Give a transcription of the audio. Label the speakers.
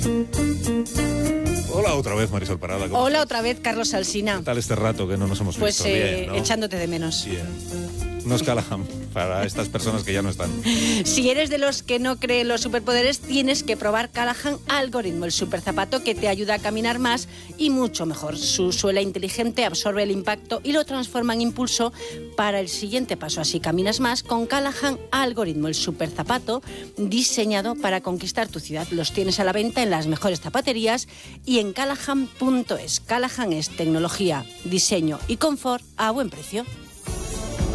Speaker 1: Hola otra vez, Marisol Parada.
Speaker 2: Hola estás? Otra vez, Carlos Alsina.
Speaker 1: ¿Qué tal este rato que no nos hemos visto? Bien, ¿no?
Speaker 2: Echándote de menos.
Speaker 1: Bien. No es Callahan para estas personas que ya no están.
Speaker 2: Si eres de los que no creen los superpoderes, tienes que probar Callahan Algoritmo, el superzapato que te ayuda a caminar más y mucho mejor. Su suela inteligente absorbe el impacto y lo transforma en impulso para el siguiente paso. Así caminas más con Callahan Algoritmo, el superzapato diseñado para conquistar tu ciudad. Los tienes a la venta en las mejores zapaterías y en callahan.es. Callahan es tecnología, diseño y confort a buen precio.